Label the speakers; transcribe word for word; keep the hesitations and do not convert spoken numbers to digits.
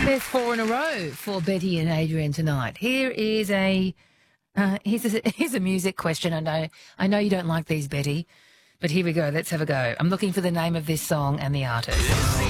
Speaker 1: There's four in a row for Betty and Adrian tonight. Here is a uh, here's a here's a music question. I know I know you don't like these, Betty, but here we go. Let's have a go. I'm looking for the name of this song and the artist.